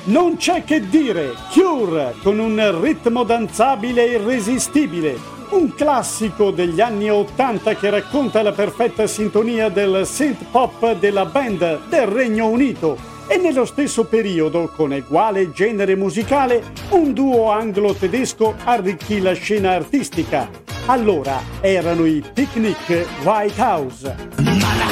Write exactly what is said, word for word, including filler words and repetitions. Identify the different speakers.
Speaker 1: Non c'è che dire, Cure con un ritmo danzabile e irresistibile, un classico degli anni ottanta che racconta la perfetta sintonia del synth pop della band del Regno Unito e nello stesso periodo, con uguale genere musicale, un duo anglo-tedesco arricchì la scena artistica. Allora erano i Picnic White House.